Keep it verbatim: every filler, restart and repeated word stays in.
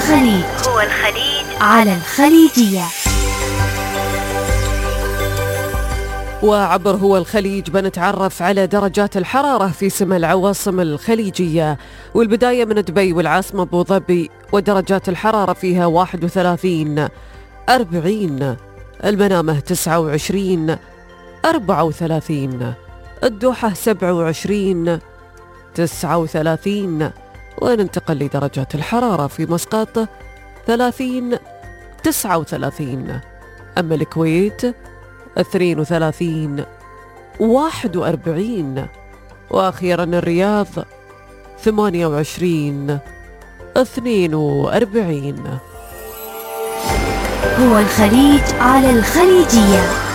الخليج هو الخليج على الخليجية. وعبر هو الخليج بنتعرف على درجات الحرارة في سما العواصم الخليجية، والبداية من دبي والعاصمة أبو ظبي، ودرجات الحرارة فيها واحد وثلاثين، أربعين، المنامة تسعة وعشرين، أربعة وثلاثين، الدوحة سبعة وعشرين، تسعة وثلاثين، وننتقل لدرجات الحرارة في مسقط ثلاثين، تسعة وثلاثين، أما الكويت اثنين وثلاثين، واحد وأربعين، وأخيرا الرياض ثمانية وعشرين، اثنين وأربعين. هو الخليج على الخليجية.